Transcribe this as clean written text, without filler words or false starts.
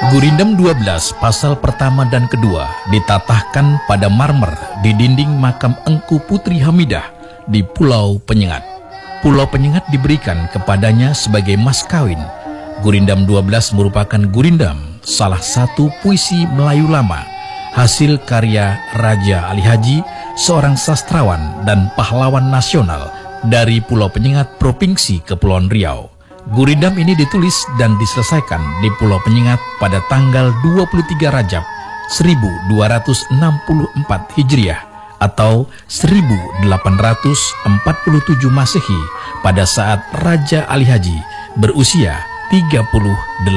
Gurindam 12 pasal pertama dan kedua ditatahkan pada marmer di dinding makam Engku Putri Hamidah di Pulau Penyengat. Pulau Penyengat diberikan kepadanya sebagai mas kawin. Gurindam 12 merupakan gurindam, salah satu puisi Melayu lama, hasil karya Raja Ali Haji, seorang sastrawan dan pahlawan nasional dari Pulau Penyengat, Provinsi Kepulauan Riau. Gurindam ini ditulis dan diselesaikan di Pulau Penyengat pada tanggal 23 Rajab 1264 Hijriah atau 1847 Masehi pada saat Raja Ali Haji berusia 38